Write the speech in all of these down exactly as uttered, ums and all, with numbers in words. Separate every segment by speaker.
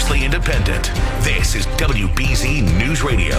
Speaker 1: fiercely independent. This is W B Z News Radio.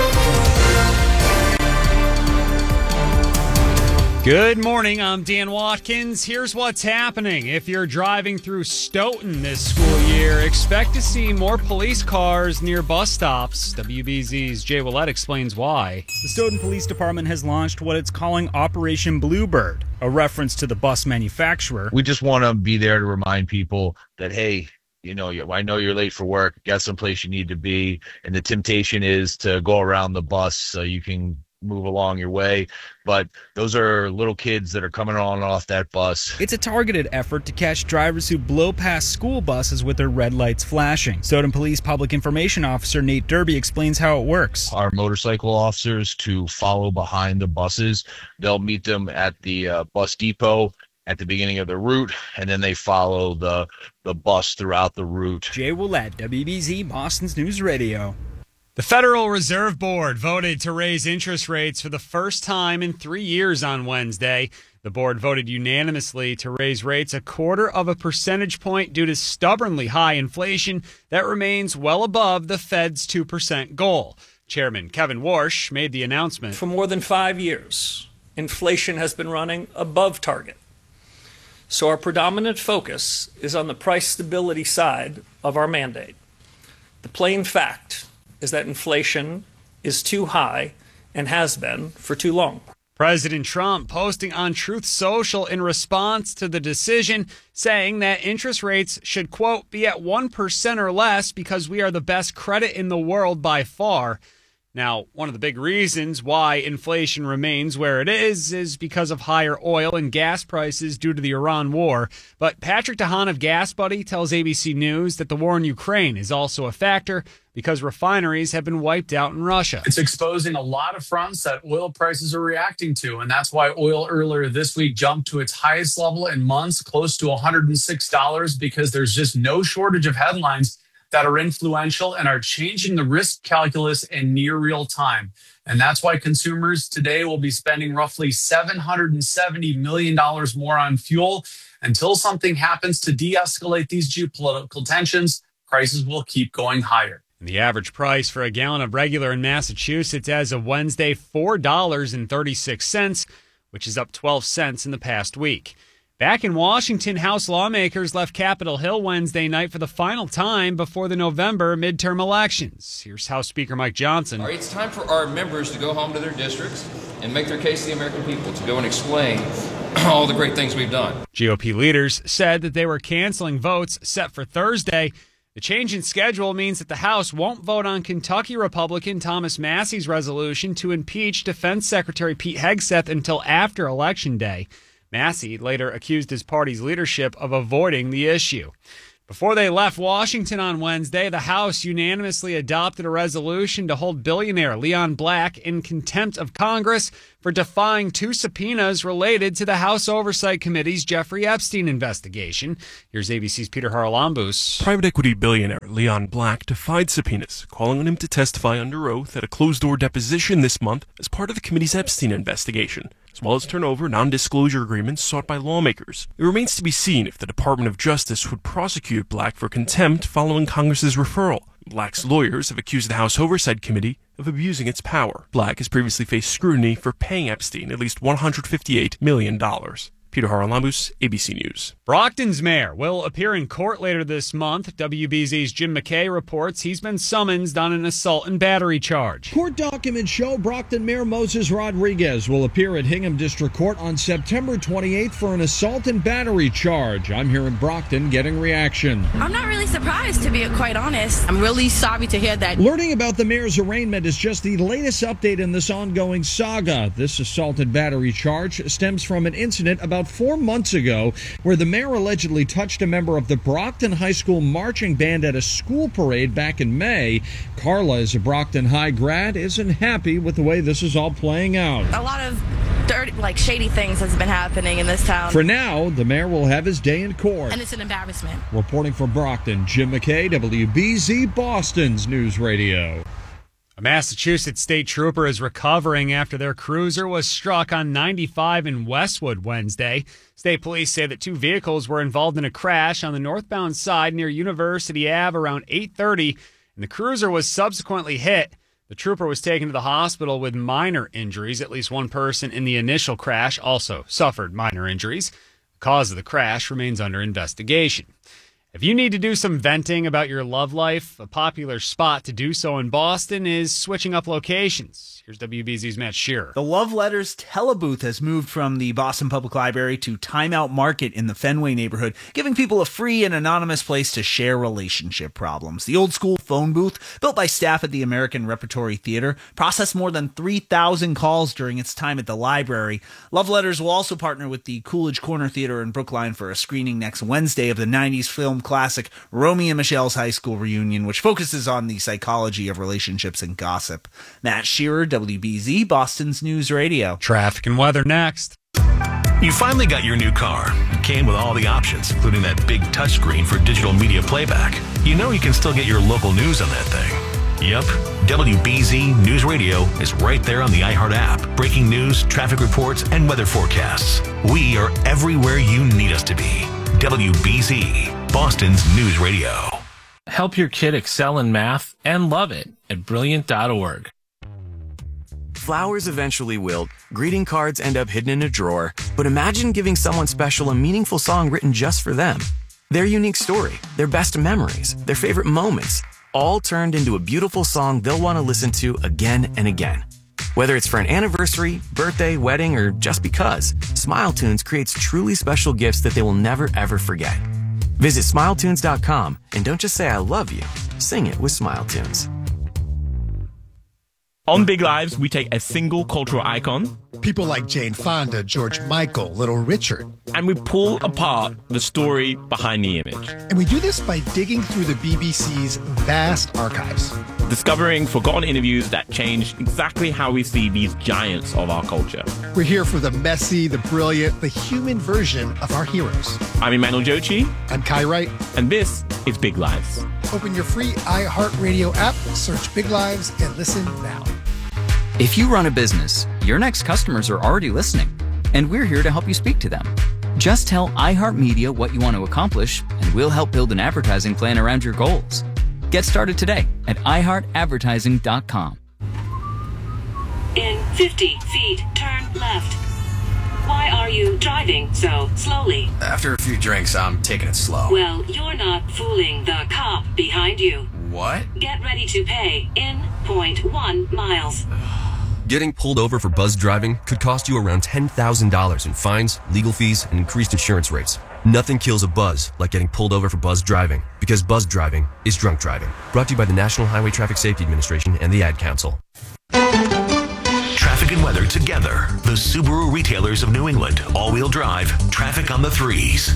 Speaker 2: Good morning, I'm Dan Watkins. Here's what's happening. If you're driving through Stoughton this school year, expect to see more police cars near bus stops. W B Z's Jay Willett explains why.
Speaker 3: The Stoughton Police Department has launched what it's calling Operation Bluebird, a reference to the bus manufacturer.
Speaker 4: We just want to be there to remind people that, hey, you know, I know you're late for work, get someplace you need to be, and the temptation is to go around the bus so you can move along your way, but those are little kids that are coming on and off that bus.
Speaker 3: It's a targeted effort to catch drivers who blow past school buses with their red lights flashing. Stoughton Police Public Information Officer Nate Derby explains how it works.
Speaker 4: Our motorcycle officers to follow behind the buses. They'll meet them at the uh, bus depot at the beginning of the route, and then they follow the the bus throughout the route.
Speaker 3: Jay Willett, W B Z, Boston's News Radio.
Speaker 2: The Federal Reserve Board voted to raise interest rates for the first time in three years on Wednesday. The board voted unanimously to raise rates a quarter of a percentage point due to stubbornly high inflation that remains well above the Fed's two percent goal. Chairman Kevin Warsh made the announcement.
Speaker 5: For more than five years, inflation has been running above target. So our predominant focus is on the price stability side of our mandate. The plain fact is that inflation is too high and has been for too long.
Speaker 2: President Trump posting on Truth Social in response to the decision, saying that interest rates should, quote, be at one percent or less because we are the best credit in the world by far. Now, one of the big reasons why inflation remains where it is is because of higher oil and gas prices due to the Iran war. But Patrick DeHaan of Gas Buddy tells A B C News that the war in Ukraine is also a factor because refineries have been wiped out in Russia.
Speaker 6: It's exposing a lot of fronts that oil prices are reacting to, and that's why oil earlier this week jumped to its highest level in months, close to one hundred six dollars, because there's just no shortage of headlines that are influential and are changing the risk calculus in near real time. And that's why consumers today will be spending roughly seven hundred seventy million dollars more on fuel. Until something happens to de-escalate these geopolitical tensions, prices will keep going higher.
Speaker 2: The average price for a gallon of regular in Massachusetts as of Wednesday, four dollars and thirty-six cents, which is up twelve cents in the past week. Back in Washington, House lawmakers left Capitol Hill Wednesday night for the final time before the November midterm elections. Here's House Speaker Mike Johnson.
Speaker 7: All right, it's time for our members to go home to their districts and make their case to the American people, to go and explain all the great things we've done.
Speaker 2: G O P leaders said that they were canceling votes set for Thursday. The change in schedule means that the House won't vote on Kentucky Republican Thomas Massey's resolution to impeach Defense Secretary Pete Hegseth until after Election Day. Massey later accused his party's leadership of avoiding the issue. Before they left Washington on Wednesday, the House unanimously adopted a resolution to hold billionaire Leon Black in contempt of Congress for defying two subpoenas related to the House Oversight Committee's Jeffrey Epstein investigation. Here's A B C's Peter Haralambous.
Speaker 8: Private equity billionaire Leon Black defied subpoenas, calling on him to testify under oath at a closed-door deposition this month as part of the committee's Epstein investigation, as well as turn over non-disclosure agreements sought by lawmakers. It remains to be seen if the Department of Justice would prosecute Black for contempt following Congress's referral. Black's lawyers have accused the House Oversight Committee of abusing its power. Black has previously faced scrutiny for paying Epstein at least one hundred fifty-eight million dollars. Peter Haralambous, A B C News.
Speaker 2: Brockton's mayor will appear in court later this month. W B Z's Jim McKay reports he's been summoned on an assault and battery charge.
Speaker 9: Court documents show Brockton Mayor Moses Rodriguez will appear at Hingham District Court on September twenty-eighth for an assault and battery charge. I'm here in Brockton getting reaction.
Speaker 10: I'm not really surprised, to be quite honest. I'm really sorry to hear that.
Speaker 9: Learning about the mayor's arraignment is just the latest update in this ongoing saga. This assault and battery charge stems from an incident about four months ago where the mayor allegedly touched a member of the Brockton High School marching band at a school parade back in May. Carla is a Brockton High grad, isn't happy with the way this is all playing out.
Speaker 10: A lot of dirty, like shady things has been happening in this town.
Speaker 9: For now, the mayor will have his day in court.
Speaker 10: And it's an embarrassment.
Speaker 9: Reporting from Brockton, Jim McKay, W B Z, Boston's News Radio.
Speaker 2: A Massachusetts state trooper is recovering after their cruiser was struck on ninety-five in Westwood Wednesday. State police say that two vehicles were involved in a crash on the northbound side near University Avenue around eight thirty, and the cruiser was subsequently hit. The trooper was taken to the hospital with minor injuries. At least one person in the initial crash also suffered minor injuries. The cause of the crash remains under investigation. If you need to do some venting about your love life, a popular spot to do so in Boston is switching up locations. Here's W B Z's Matt Shearer.
Speaker 11: The Love Letters telebooth has moved from the Boston Public Library to Time Out Market in the Fenway neighborhood, giving people a free and anonymous place to share relationship problems. The old-school phone booth, built by staff at the American Repertory Theater, processed more than three thousand calls during its time at the library. Love Letters will also partner with the Coolidge Corner Theater in Brookline for a screening next Wednesday of the nineties film classic Romy and Michelle's High School Reunion, which focuses on the psychology of relationships and gossip. Matt Shearer, W B Z, Boston's News Radio.
Speaker 2: Traffic and weather next.
Speaker 1: You finally got your new car. It came with all the options, including that big touchscreen for digital media playback. You know you can still get your local news on that thing. Yep, W B Z News Radio is right there on the iHeart app. Breaking news, traffic reports, and weather forecasts. We are everywhere you need us to be. W B Z, Boston's News Radio.
Speaker 12: Help your kid excel in math and love it at brilliant dot org.
Speaker 13: Flowers eventually wilt, greeting cards end up hidden in a drawer, but imagine giving someone special a meaningful song written just for them. Their unique story, their best memories, their favorite moments, all turned into a beautiful song they'll want to listen to again and again. Whether it's for an anniversary, birthday, wedding, or just because, SmileTunes creates truly special gifts that they will never ever forget. Visit smile tunes dot com and don't just say I love you, sing it with SmileTunes.
Speaker 14: On Big Lives, we take a single cultural icon,
Speaker 15: people like Jane Fonda, George Michael, Little Richard,
Speaker 14: and we pull apart the story behind the image.
Speaker 15: And we do this by digging through the B B C's vast archives,
Speaker 14: discovering forgotten interviews that change exactly how we see these giants of our culture.
Speaker 15: We're here for the messy, the brilliant, the human version of our heroes.
Speaker 14: I'm Emmanuel Jochi.
Speaker 15: I'm Kai Wright.
Speaker 14: And this is Big Lives.
Speaker 15: Open your free iHeartRadio app, search Big Lives, and listen now.
Speaker 16: If you run a business, your next customers are already listening, and we're here to help you speak to them. Just tell iHeartMedia what you want to accomplish, and we'll help build an advertising plan around your goals. Get started today at i heart advertising dot com.
Speaker 17: In fifty feet, turn left. Why are you driving so slowly?
Speaker 18: After a few drinks, I'm taking it slow.
Speaker 17: Well, you're not fooling the cop behind you.
Speaker 18: What?
Speaker 17: Get ready to pay in point one miles.
Speaker 19: Getting pulled over for buzz driving could cost you around ten thousand dollars in fines, legal fees, and increased insurance rates. Nothing kills a buzz like getting pulled over for buzz driving, because buzz driving is drunk driving. Brought to you by the National Highway Traffic Safety Administration and the Ad Council.
Speaker 1: Traffic and weather together. The Subaru retailers of New England. All-wheel drive. Traffic on the threes.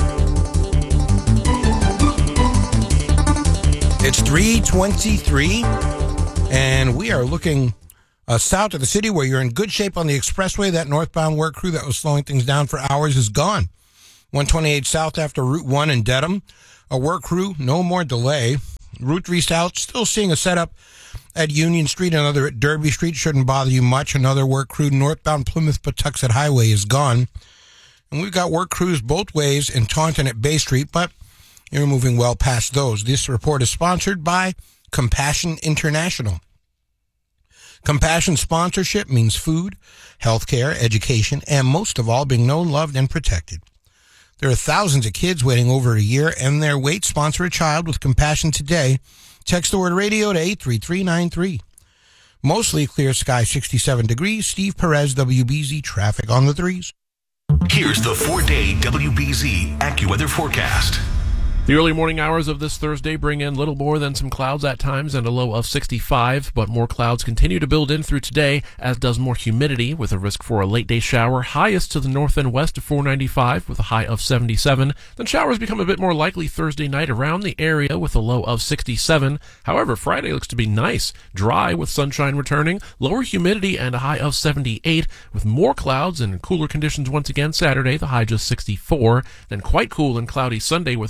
Speaker 20: It's three twenty-three, and we are looking uh, south of the city where you're in good shape on the expressway. That northbound work crew that was slowing things down for hours is gone. one twenty-eight south after Route one in Dedham. A work crew, no more delay. Route three south, still seeing a setup at Union Street, another at Derby Street. Shouldn't bother you much. Another work crew northbound Plymouth Patuxent Highway is gone. And we've got work crews both ways in Taunton at Bay Street, but you're moving well past those. This report is sponsored by Compassion International. Compassion sponsorship means food, healthcare, education, and most of all, being known, loved, and protected. There are thousands of kids waiting over a year and their wait. Sponsor a child with Compassion today. Text the word radio to eight three three nine three. Mostly clear sky, sixty-seven degrees. Steve Perez, W B Z traffic on the threes.
Speaker 1: Here's the four-day W B Z AccuWeather forecast.
Speaker 8: The early morning hours of this Thursday bring in little more than some clouds at times and a low of sixty-five, but more clouds continue to build in through today, as does more humidity, with a risk for a late-day shower, highest to the north and west of four ninety-five, with a high of seventy-seven. Then showers become a bit more likely Thursday night around the area, with a low of sixty-seven. However, Friday looks to be nice, dry with sunshine returning, lower humidity, and a high of seventy-eight, with more clouds and cooler conditions once again Saturday, the high just sixty-four. Then quite cool and cloudy Sunday with rain at times.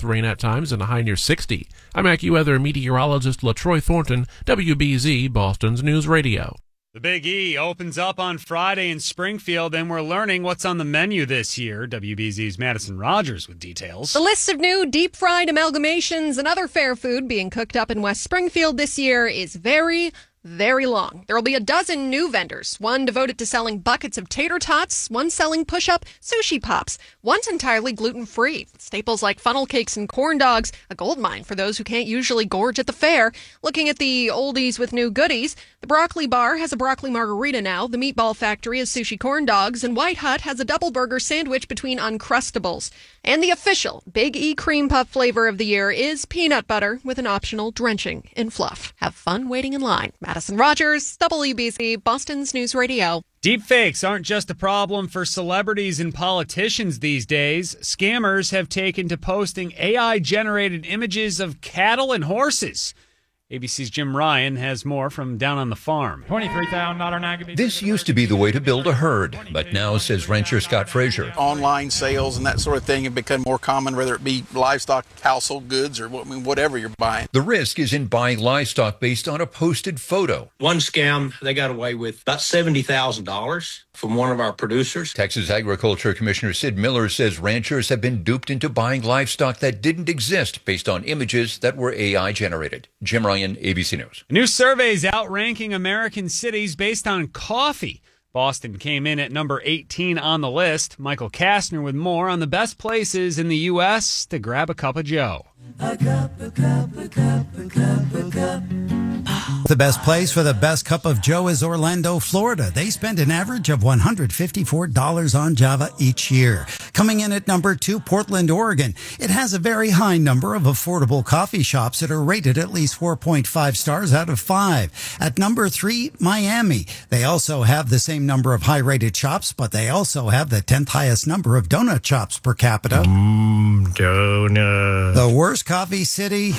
Speaker 8: times and a high near sixty. I'm AccuWeather meteorologist LaTroy Thornton, W B Z, Boston's News Radio.
Speaker 2: The Big E opens up on Friday in Springfield, and we're learning what's on the menu this year. W B Z's Madison Rogers with details.
Speaker 21: The list of new deep-fried amalgamations and other fair food being cooked up in West Springfield this year is very, very long. There will be a dozen new vendors, one devoted to selling buckets of tater tots, one selling push-up sushi pops, one's entirely gluten-free. Staples like funnel cakes and corn dogs, a goldmine for those who can't usually gorge at the fair. Looking at the oldies with new goodies, the Broccoli Bar has a broccoli margarita now, the Meatball Factory has sushi corn dogs, and White Hut has a double burger sandwich between Uncrustables. And the official Big E cream puff flavor of the year is peanut butter with an optional drenching in fluff. Have fun waiting in line. Madison Rogers, W B C, Boston's News Radio.
Speaker 2: Deepfakes aren't just a problem for celebrities and politicians these days. Scammers have taken to posting A I-generated images of cattle and horses. A B C's Jim Ryan has more from down on the farm.
Speaker 22: twenty-three thousand dollars
Speaker 23: This used to be the way to build a herd, but now, says rancher Scott Frazier,
Speaker 24: online sales and that sort of thing have become more common, whether it be livestock, household goods, or whatever you're buying.
Speaker 23: The risk is in buying livestock based on a posted photo.
Speaker 25: One scam, they got away with about seventy thousand dollars from one of our producers.
Speaker 23: Texas Agriculture Commissioner Sid Miller says ranchers have been duped into buying livestock that didn't exist based on images that were A I generated. Jim Ryan, A B C News.
Speaker 2: A new survey is outranking American cities based on coffee. Boston came in at number eighteen on the list. Michael Kastner with more on the best places in the U S to grab a cup of Joe.
Speaker 26: A cup, a cup, a cup, a cup, a cup. The best place for the best cup of Joe is Orlando, Florida. They spend an average of one hundred fifty-four dollars on Java each year. Coming in at number two, Portland, Oregon. It has a very high number of affordable coffee shops that are rated at least four point five stars out of five. At number three, Miami. They also have the same number of high-rated shops, but they also have the tenth highest number of donut shops per capita.
Speaker 27: Mmm, donut.
Speaker 26: The worst coffee city?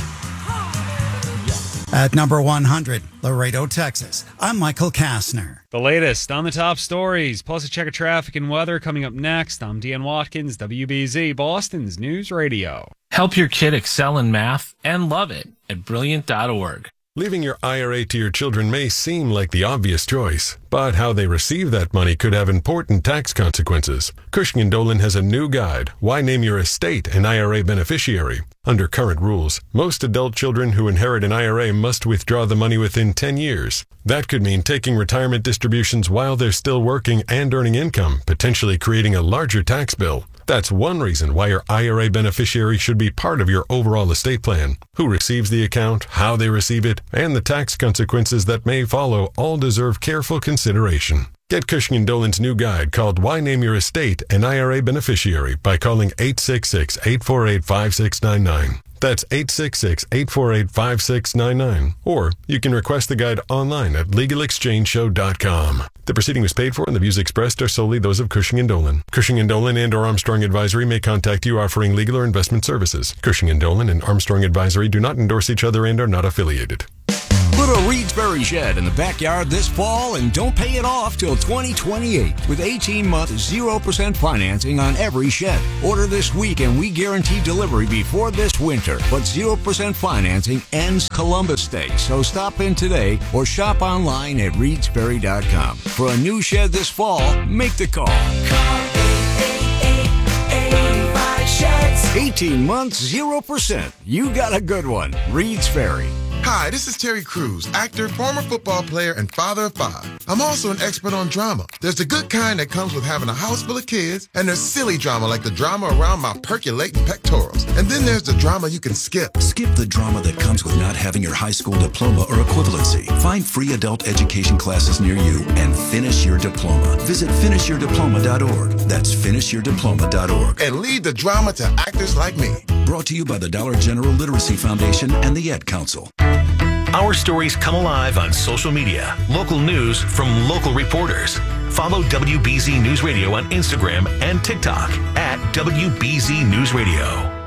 Speaker 26: At number one hundred, Laredo, Texas. I'm Michael Kastner.
Speaker 2: The latest on the top stories, plus a check of traffic and weather coming up next. I'm Dan Watkins, W B Z, Boston's News Radio.
Speaker 12: Help your kid excel in math and love it at brilliant dot org.
Speaker 28: Leaving your I R A to your children may seem like the obvious choice, but how they receive that money could have important tax consequences. Cushing and Dolan has a new guide, Why Name Your Estate an I R A Beneficiary. Under current rules, most adult children who inherit an I R A must withdraw the money within ten years. That could mean taking retirement distributions while they're still working and earning income, potentially creating a larger tax bill. That's one reason why your I R A beneficiary should be part of your overall estate plan. Who receives the account, how they receive it, and the tax consequences that may follow all deserve careful consideration. Get Cushing and Dolan's new guide called Why Name Your Estate an I R A Beneficiary by calling eight six six, eight four eight, five six nine nine. That's eight six six, eight four eight, five six nine nine. Or you can request the guide online at legal exchange show dot com. The proceeding was paid for and the views expressed are solely those of Cushing and Dolan. Cushing and Dolan and or Armstrong Advisory may contact you offering legal or investment services. Cushing and Dolan and Armstrong Advisory do not endorse each other and are not affiliated.
Speaker 29: Put a Reedsbury shed in the backyard this fall and don't pay it off till twenty twenty-eight with eighteen month zero percent financing on every shed. Order this week and we guarantee delivery before this winter. But zero percent financing ends Columbus Day, so stop in today or shop online at reedsbury dot com. For a new shed this fall, make the call. Call eight eight eight, eight five sheds. eighteen months, zero percent. You got a good one. Reed's Ferry.
Speaker 30: Hi, this is Terry Crews, actor, former football player, and father of five. I'm also an expert on drama. There's the good kind that comes with having a house full of kids, and there's silly drama like the drama around my percolating pectorals. And then there's the drama you can skip.
Speaker 31: Skip the drama that comes with not having your high school diploma or equivalency. Find free adult education classes near you and finish your diploma. Visit finish your diploma dot org. That's finish your diploma dot org.
Speaker 30: And leave the drama to actors like me.
Speaker 31: Brought to you by the Dollar General Literacy Foundation and the Ed Council.
Speaker 1: Our stories come alive on social media. Local news from local reporters. Follow W B Z News Radio on Instagram and TikTok at W B Z News Radio.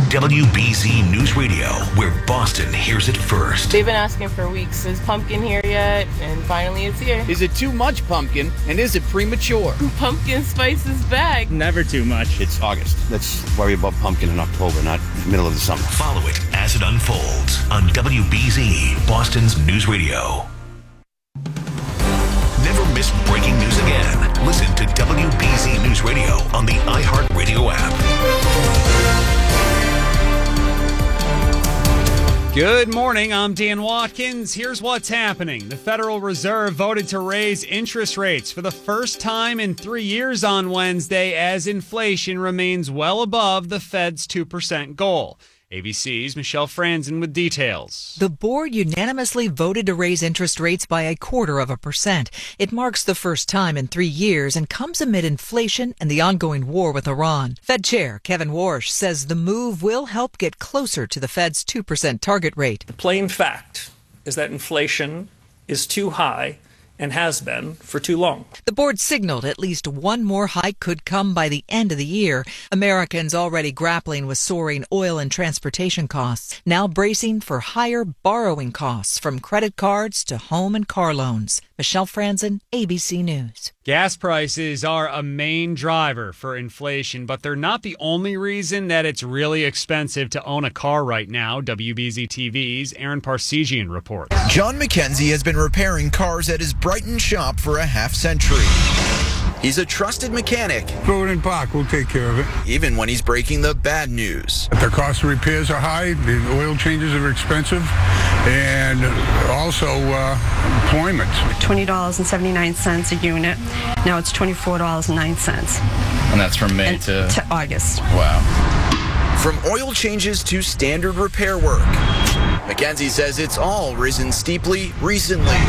Speaker 1: W B Z News Radio, where Boston hears it first.
Speaker 3: They've been asking for weeks. Is pumpkin here yet? And finally it's here.
Speaker 4: Is it too much pumpkin? And is it premature?
Speaker 3: Pumpkin spice is back.
Speaker 4: Never too much.
Speaker 5: It's August. Let's worry about pumpkin in October, not middle of the summer.
Speaker 1: Follow it as it unfolds on W B Z, Boston's News Radio. Never miss breaking news again. Listen to W B Z News Radio on the iHeartRadio app.
Speaker 2: Good morning, I'm Dan Watkins. Here's what's happening. The Federal Reserve voted to raise interest rates for the first time in three years on Wednesday as inflation remains well above the Fed's two percent goal. A B C's Michelle Franzen with details.
Speaker 6: The board unanimously voted to raise interest rates by a quarter of a percent. It marks the first time in three years and comes amid inflation and the ongoing war with Iran. Fed Chair Kevin Warsh says the move will help get closer to the Fed's two percent target rate.
Speaker 7: The plain fact is that inflation is too high and has been for too long.
Speaker 6: The board signaled at least one more hike could come by the end of the year. Americans already grappling with soaring oil and transportation costs, now bracing for higher borrowing costs from credit cards to home and car loans. Michelle Franzen, A B C News.
Speaker 2: Gas prices are a main driver for inflation, but they're not the only reason that it's really expensive to own a car right now. W B Z T V's Aaron Parsegian reports.
Speaker 9: John McKenzie has been repairing cars at his Brighton shop for a half century. He's a trusted mechanic.
Speaker 10: Throw it in park, we'll take care of it.
Speaker 9: Even when he's breaking the bad news.
Speaker 10: The cost of repairs are high, the oil changes are expensive, and also uh, employment.
Speaker 11: twenty dollars and seventy-nine cents a unit. Now it's twenty-four dollars and nine cents.
Speaker 9: And that's from May
Speaker 11: and
Speaker 9: to...
Speaker 11: to August.
Speaker 9: Wow. From oil changes to standard repair work, McKenzie says it's all risen steeply recently.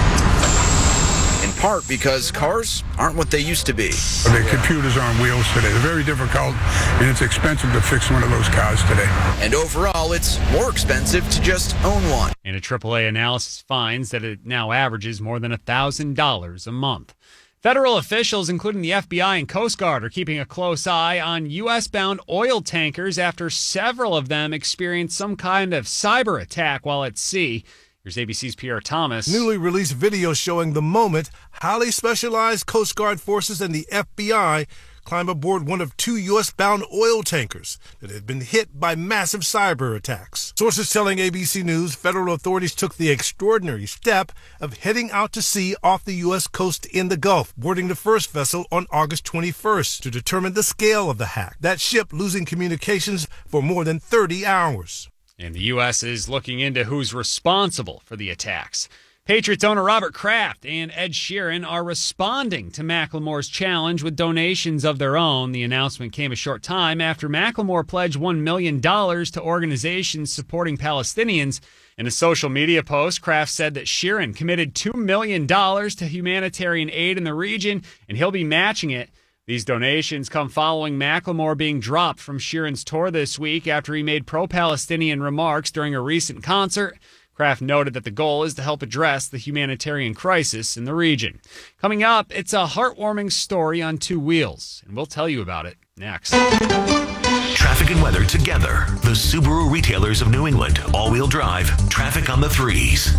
Speaker 9: In part because cars aren't what they used to be.
Speaker 10: The computers are on wheels today. They're very difficult, and it's expensive to fix one of those cars today.
Speaker 9: And overall, it's more expensive to just own one.
Speaker 2: And a triple A analysis finds that it now averages more than one thousand dollars a month. Federal officials, including the F B I and Coast Guard, are keeping a close eye on U S-bound oil tankers after several of them experienced some kind of cyber attack while at sea. Here's A B C's Pierre Thomas.
Speaker 13: Newly released video showing the moment highly specialized Coast Guard forces and the F B I climb aboard one of two U S-bound oil tankers that had been hit by massive cyber attacks. Sources telling A B C News federal authorities took the extraordinary step of heading out to sea off the U S coast in the Gulf, boarding the first vessel on August twenty-first to determine the scale of the hack. That ship losing communications for more than thirty hours.
Speaker 2: And the U S is looking into who's responsible for the attacks. Patriots owner Robert Kraft and Ed Sheeran are responding to Macklemore's challenge with donations of their own. The announcement came a short time after Macklemore pledged one million dollars to organizations supporting Palestinians. In a social media post, Kraft said that Sheeran committed two million dollars to humanitarian aid in the region, and he'll be matching it. These donations come following Macklemore being dropped from Sheeran's tour this week after he made pro-Palestinian remarks during a recent concert. Kraft noted that the goal is to help address the humanitarian crisis in the region. Coming up, it's a heartwarming story on two wheels, and we'll tell you about it next.
Speaker 1: Traffic and weather together. The Subaru retailers of New England. All-wheel drive. Traffic on the threes.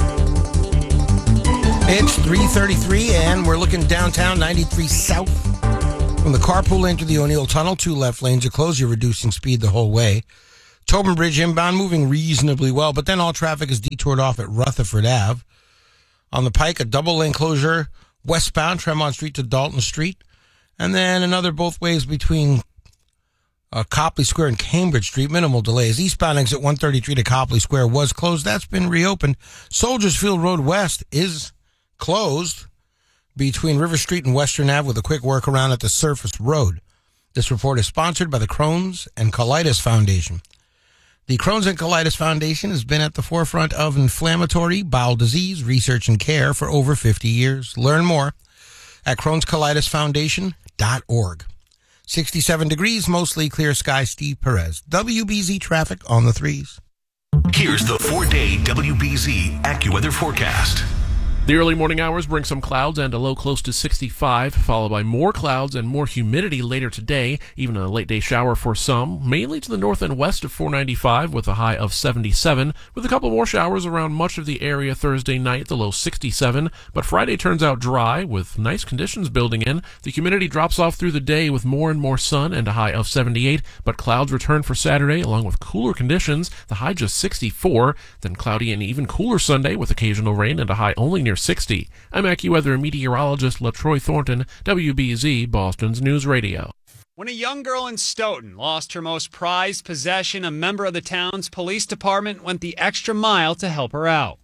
Speaker 20: It's three thirty-three, and we're looking downtown, ninety-three south. From the carpool lane to the O'Neill Tunnel, two left lanes are closed. You're reducing speed the whole way. Tobin Bridge inbound moving reasonably well, but then all traffic is detoured off at Rutherford Avenue. On the Pike, a double lane closure westbound, Tremont Street to Dalton Street. And then another both ways between uh, Copley Square and Cambridge Street. Minimal delays. Eastbound exit one thirty-three to Copley Square was closed. That's been reopened. Soldiers Field Road West is closed between River Street and Western Avenue with a quick workaround at the Surface Road. This report is sponsored by the Crohn's and Colitis Foundation. The Crohn's and Colitis Foundation has been at the forefront of inflammatory bowel disease research and care for over fifty years. Learn more at crohns colitis foundation dot org. sixty-seven degrees, mostly clear sky. Steve Perez. W B Z traffic on the threes.
Speaker 1: Here's the four-day W B Z AccuWeather forecast.
Speaker 8: The early morning hours bring some clouds and a low close to sixty-five, followed by more clouds and more humidity later today, even a late day shower for some, mainly to the north and west of four ninety-five with a high of seventy-seven, with a couple more showers around much of the area Thursday night, the low sixty-seven, but Friday turns out dry with nice conditions building in. The humidity drops off through the day with more and more sun and a high of seventy-eight, but clouds return for Saturday along with cooler conditions, the high just sixty-four, then cloudy and even cooler Sunday with occasional rain and a high only near sixty. I'm AccuWeather meteorologist LaTroy Thornton, W B Z, Boston's News Radio.
Speaker 2: When a young girl in Stoughton lost her most prized possession, a member of the town's police department went the extra mile to help her out.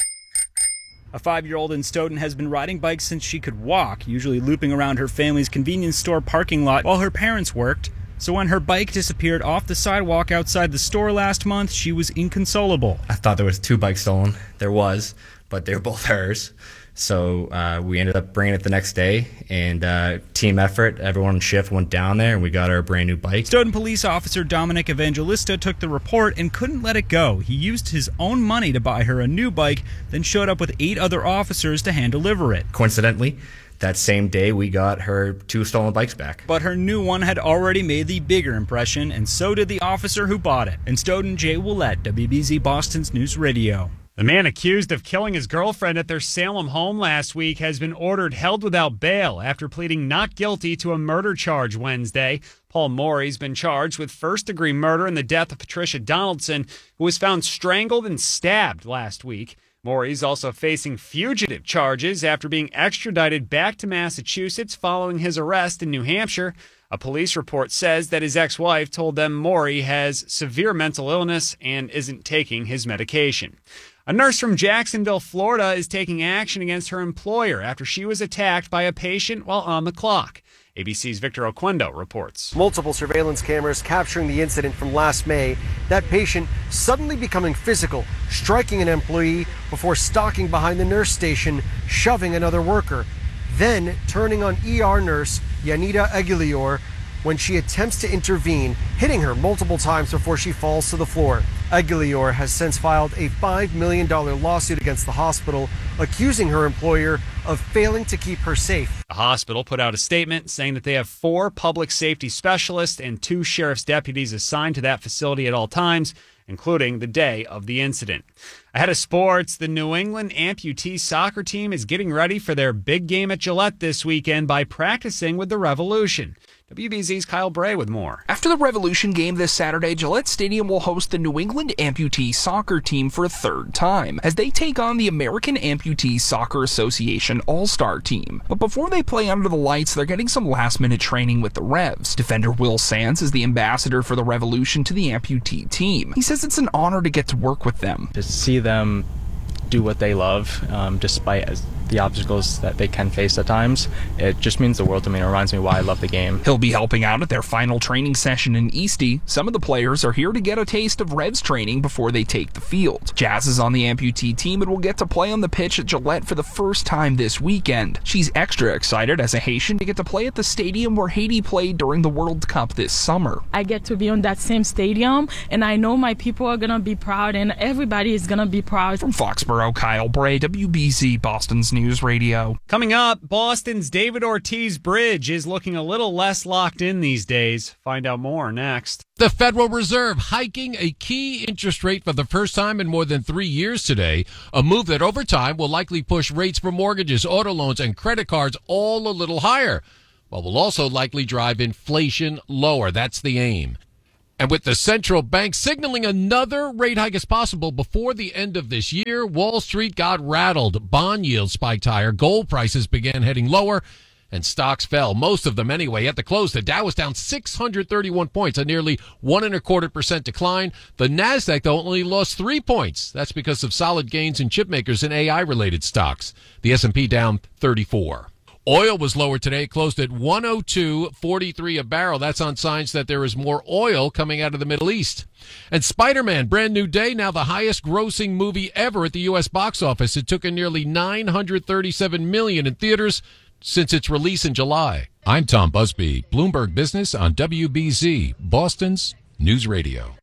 Speaker 14: A five-year-old in Stoughton has been riding bikes since she could walk, usually looping around her family's convenience store parking lot while her parents worked. So when her bike disappeared off the sidewalk outside the store last month, she was inconsolable.
Speaker 15: I thought there was two bikes stolen. There was, but they were both hers. So uh, we ended up bringing it the next day, and uh, team effort, everyone on shift went down there, and we got her a brand new bike.
Speaker 14: Stoughton police officer Dominic Evangelista took the report and couldn't let it go. He used his own money to buy her a new bike, then showed up with eight other officers to hand deliver it.
Speaker 15: Coincidentally, that same day we got her two stolen bikes back.
Speaker 14: But her new one had already made the bigger impression, and so did the officer who bought it. In Stoughton, Jay Willett, W B Z Boston's News Radio.
Speaker 2: The man accused of killing his girlfriend at their Salem home last week has been ordered held without bail after pleading not guilty to a murder charge Wednesday. Paul Morey's been charged with first-degree murder in the death of Patricia Donaldson, who was found strangled and stabbed last week. Morey's also facing fugitive charges after being extradited back to Massachusetts following his arrest in New Hampshire. A police report says that his ex-wife told them Morey has severe mental illness and isn't taking his medication. A nurse from Jacksonville, Florida, is taking action against her employer after she was attacked by a patient while on the clock. A B C's Victor Oquendo reports.
Speaker 16: Multiple surveillance cameras capturing the incident from last May. That patient suddenly becoming physical, striking an employee before stalking behind the nurse station, shoving another worker. Then turning on E R nurse Yanida Aguilior when she attempts to intervene, hitting her multiple times before she falls to the floor. Aguilior has since filed a five million dollars lawsuit against the hospital, accusing her employer of failing to keep her safe.
Speaker 2: The hospital put out a statement saying that they have four public safety specialists and two sheriff's deputies assigned to that facility at all times, including the day of the incident. Ahead of sports, the New England amputee soccer team is getting ready for their big game at Gillette this weekend by practicing with the Revolution. W B Z's Kyle Bray with more.
Speaker 17: After the Revolution game this Saturday, Gillette Stadium will host the New England amputee soccer team for a third time as they take on the American Amputee Soccer Association All-Star team. But before they play under the lights, they're getting some last-minute training with the Revs. Defender Will Sands is the ambassador for the Revolution to the amputee team. He says it's an honor to get to work with them.
Speaker 18: To see them do what they love, um, despite as the obstacles that they can face at times, it just means the world to me. It reminds me why I love the game.
Speaker 17: He'll be helping out at their final training session in Eastie. Some of the players are here to get a taste of Revs training before they take the field. Jazz is on the amputee team and will get to play on the pitch at Gillette for the first time this weekend. She's extra excited as a Haitian to get to play at the stadium where Haiti played during the World Cup this summer.
Speaker 19: I get to be on that same stadium, and I know my people are going to be proud, and everybody is going to be proud.
Speaker 17: From Foxborough, Kyle Bray, W B Z Boston's News Radio.
Speaker 2: Coming up, Boston's David Ortiz Bridge is looking a little less locked in these days. Find out more next.
Speaker 21: The Federal Reserve hiking a key interest rate for the first time in more than three years today, a move that over time will likely push rates for mortgages, auto loans, and credit cards all a little higher, but will also likely drive inflation lower. That's the aim. And with the central bank signaling another rate hike is possible before the end of this year, Wall Street got rattled. Bond yields spiked higher, gold prices began heading lower, and stocks fell, most of them anyway. At the close, the Dow was down six hundred thirty-one points, a nearly one and a quarter percent decline. The Nasdaq, though, only lost three points. That's because of solid gains in chip makers and A I-related stocks. The S and P down thirty-four. Oil was lower today, closed at one oh two forty-three a barrel. That's on signs that there is more oil coming out of the Middle East. And Spider-Man, brand new day, now the highest grossing movie ever at the U S box office. It took in nearly nine hundred thirty-seven million dollars in theaters since its release in July.
Speaker 22: I'm Tom Busby, Bloomberg Business on W B Z, Boston's News Radio.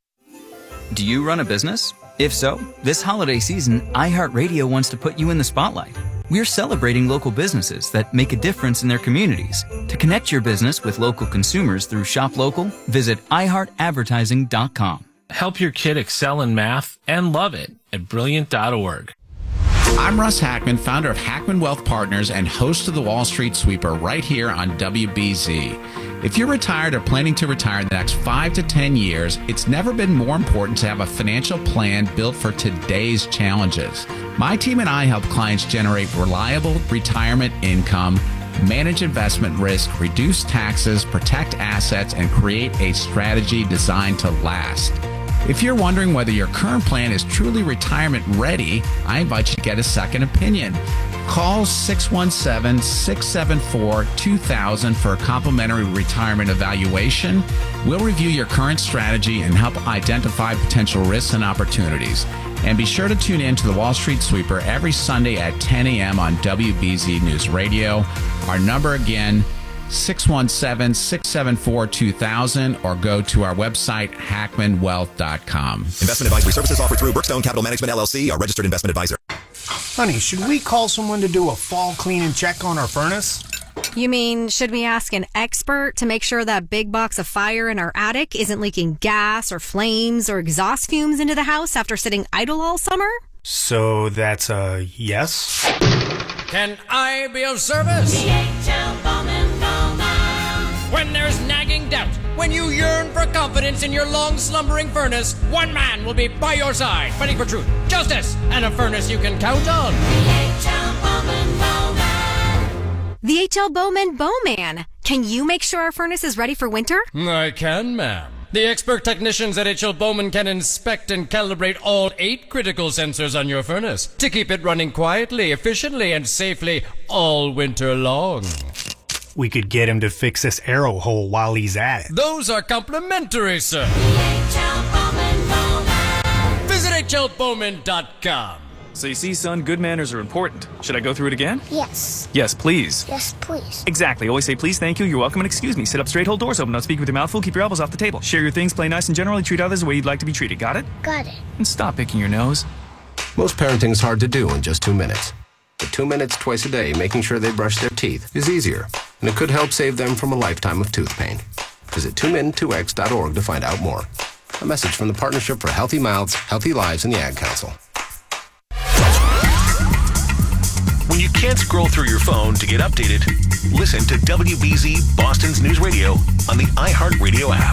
Speaker 24: Do you run a business? If so, this holiday season, iHeartRadio wants to put you in the spotlight.
Speaker 3: We're celebrating local businesses that make a difference in their communities. To connect your business with local consumers through Shop Local, visit i heart advertising dot com.
Speaker 12: Help your kid excel in math and love it at brilliant dot org.
Speaker 23: I'm Russ Hackman, founder of Hackman Wealth Partners and host of the Wall Street Sweeper right here on W B Z. If you're retired or planning to retire in the next five to ten years, it's never been more important to have a financial plan built for today's challenges. My team and I help clients generate reliable retirement income, manage investment risk, reduce taxes, protect assets, and create a strategy designed to last. If you're wondering whether your current plan is truly retirement ready, I invite you to get a second opinion. Call six one seven, six seven four, two thousand for a complimentary retirement evaluation. We'll review your current strategy and help identify potential risks and opportunities. And be sure to tune in to the Wall Street Sweeper every Sunday at ten a.m. on W B Z News Radio. Our number again, six one seven, six seven four, two thousand, or go to our website, hackman wealth dot com.
Speaker 24: Investment advisory services offered through Brookstone Capital Management, L L C, a registered investment advisor.
Speaker 25: Honey, should we call someone to do a fall clean and check on our furnace?
Speaker 26: You mean, should we ask an expert to make sure that big box of fire in our attic isn't leaking gas or flames or exhaust fumes into the house after sitting idle all summer?
Speaker 25: So that's a yes?
Speaker 27: Can I be of service? D H L Bowman Bowman. When there's nagging doubt, when you yearn for confidence in your long slumbering furnace, one man will be by your side, fighting for truth, justice, and a furnace you can count on. D H L Bowman Bowman.
Speaker 26: The H L Bowman Bowman. Can you make sure our furnace is ready for winter?
Speaker 27: I can, ma'am. The expert technicians at H L Bowman can inspect and calibrate all eight critical sensors on your furnace to keep it running quietly, efficiently, and safely all winter long.
Speaker 25: We could get him to fix this arrow hole while he's at it.
Speaker 27: Those are complimentary, sir. H L Bowman Bowman. Visit H L Bowman dot com.
Speaker 28: So you see, son, good manners are important. Should I go through it again?
Speaker 29: Yes.
Speaker 28: Yes, please.
Speaker 29: Yes, please.
Speaker 28: Exactly. Always say please, thank you, you're welcome, and excuse me. Sit up straight, hold doors open, don't speak with your mouth full, keep your elbows off the table. Share your things, play nice, and generally treat others the way you'd like to be treated. Got it?
Speaker 29: Got it.
Speaker 28: And stop picking your nose.
Speaker 30: Most parenting's hard to do in just two minutes. But two minutes twice a day making sure they brush their teeth is easier, and it could help save them from a lifetime of tooth pain. Visit two min two x dot org to find out more. A message from the Partnership for Healthy Mouths, Healthy Lives, and the Ad Council.
Speaker 1: When you can't scroll through your phone to get updated, listen to W B Z Boston's News Radio on the iHeartRadio app.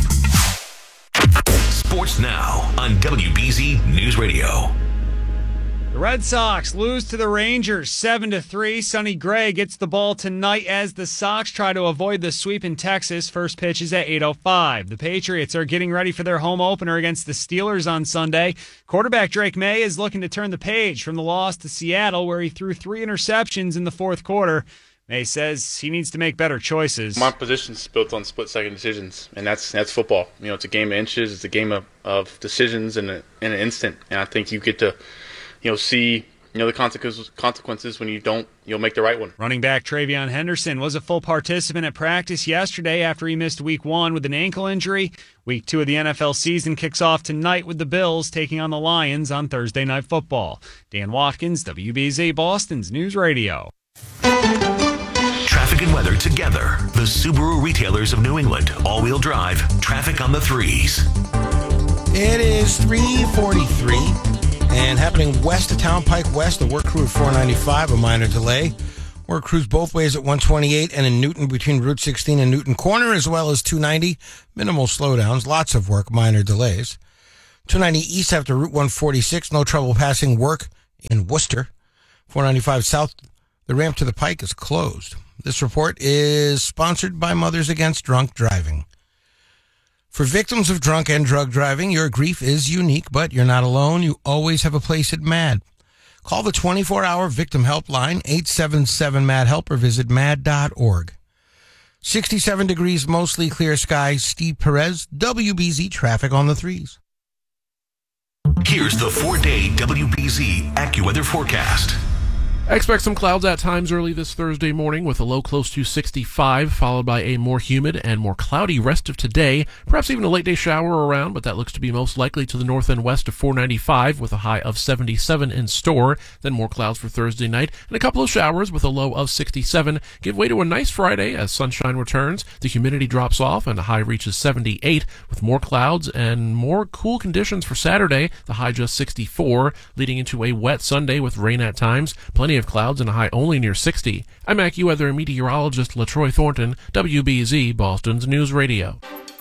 Speaker 1: Sports now on W B Z News Radio.
Speaker 2: The Red Sox lose to the Rangers seven to three. Sonny Gray gets the ball tonight as the Sox try to avoid the sweep in Texas. First pitch is at eight oh five. The Patriots are getting ready for their home opener against the Steelers on Sunday. Quarterback Drake May is looking to turn the page from the loss to Seattle, where he threw three interceptions in the fourth quarter. May says he needs to make better choices.
Speaker 31: My position's built on split-second decisions, and that's that's football. You know, it's a game of inches. It's a game of, of decisions in, a, in an instant, and I think you get to – you know, see, you know, the consequences consequences when you don't, you'll make the right one.
Speaker 2: Running back Travion Henderson was a full participant at practice yesterday after he missed week one with an ankle injury. Week two of the N F L season kicks off tonight with the Bills taking on the Lions on Thursday Night Football. Dan Watkins, W B Z Boston's News Radio.
Speaker 1: Traffic and weather together. The Subaru retailers of New England. All-wheel drive. Traffic on the threes.
Speaker 20: It is three forty-three. And happening west of Town Pike West, the work crew at four ninety-five, a minor delay. Work crews both ways at one twenty-eight and in Newton between Route sixteen and Newton Corner, as well as two ninety. Minimal slowdowns, lots of work, minor delays. two ninety east after Route one forty-six, no trouble passing work in Worcester. four ninety-five south, the ramp to the Pike is closed. This report is sponsored by Mothers Against Drunk Driving. For victims of drunk and drug driving, your grief is unique, but you're not alone. You always have a place at MAD. Call the twenty-four hour victim helpline, eight seven seven, MAD HELP, or visit mad dot org. sixty-seven degrees, mostly clear skies. Steve Perez, W B Z Traffic on the threes.
Speaker 1: Here's the four-day W B Z AccuWeather forecast.
Speaker 4: I expect some clouds at times early this Thursday morning with a low close to sixty-five, followed by a more humid and more cloudy rest of today. Perhaps even a late day shower around, but that looks to be most likely to the north and west of four ninety-five with a high of seventy-seven in store. Then more clouds for Thursday night and a couple of showers with a low of sixty-seven. Give way to a nice Friday as sunshine returns. The humidity drops off and the high reaches seventy-eight with more clouds and more cool conditions for Saturday. The high just sixty-four, leading into a wet Sunday with rain at times. Plenty of clouds and a high only near sixty. I'm AccuWeather meteorologist LaTroy Thornton, W B Z, Boston's News Radio.